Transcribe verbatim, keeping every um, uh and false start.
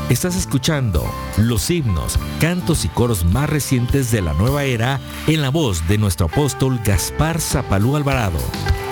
Estás escuchando los himnos, cantos y coros más recientes de la nueva era en la voz de nuestro apóstol Gaspar Zapalú Alvarado.